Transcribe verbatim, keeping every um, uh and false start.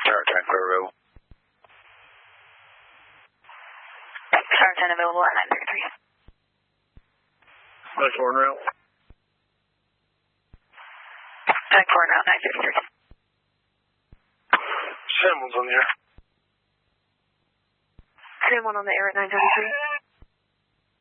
Tower ten clear available. Tower ten available at nine thirty-three. Nice four en route. Nine four en route, nine thirty-three. Sam one's on the air. Sam one on the air at nine thirty-three.